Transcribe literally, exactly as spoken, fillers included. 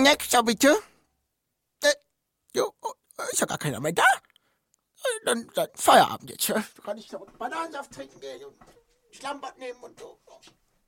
Nächster, bitte. Äh, jo, ist ja gar keiner mehr da. Äh, Dann, dann Feierabend jetzt. Ja? Kann ich noch Bananensaft trinken gehen und Schlammbad nehmen und so.